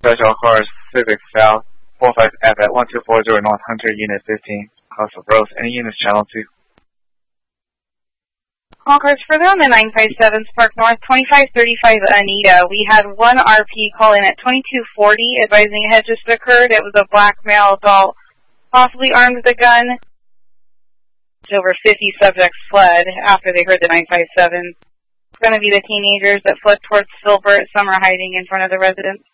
Special cars, Civic South, 45F at 1240 North Hunter, Unit 15, House of Rose. Any units channel 2? All cars further on the 957 Spark North, 2535 Anita. We had one RP call in at 2240 advising a head just occurred. It was a black male adult, possibly armed with a gun. Over 50 subjects fled after they heard the 957. It's going to be the teenagers that fled towards Filbert. Some are hiding in front of the residence.